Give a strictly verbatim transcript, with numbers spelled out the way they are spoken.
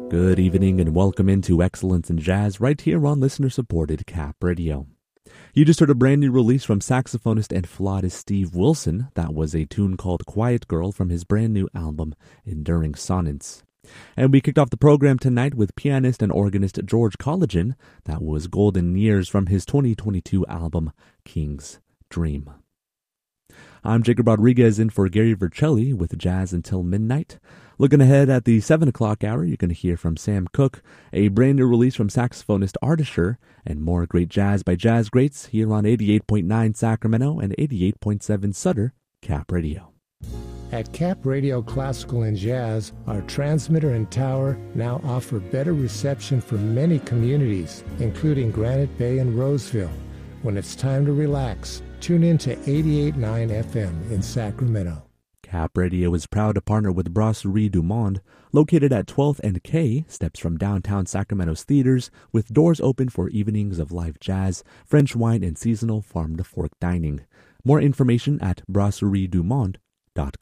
Good evening and welcome into Excellence in Jazz right here on listener-supported Cap Radio. You just heard a brand new release from saxophonist and flautist Steve Wilson. That was a tune called Quiet Girl from his brand new album, Enduring Sonnets. And we kicked off the program tonight with pianist and organist George Colligan. That was Golden Years from his twenty twenty-two album, King's Dream. I'm Jacob Rodriguez in for Gary Vercelli with Jazz Until Midnight. Looking ahead at the seven o'clock hour, you can hear from Sam Cooke, a brand new release from saxophonist Artisher, and more great jazz by jazz greats here on eighty-eight point nine Sacramento and eighty-eight point seven Sutter, Cap Radio. At Cap Radio Classical and Jazz, our transmitter and tower now offer better reception for many communities, including Granite Bay and Roseville. When it's time to relax, tune in to eighty-eight point nine F M in Sacramento. Cap Radio is proud to partner with Brasserie du Monde, located at twelfth and K, steps from downtown Sacramento's theaters, with doors open for evenings of live jazz, French wine, and seasonal farm-to-fork dining. More information at brasserie du monde dot com.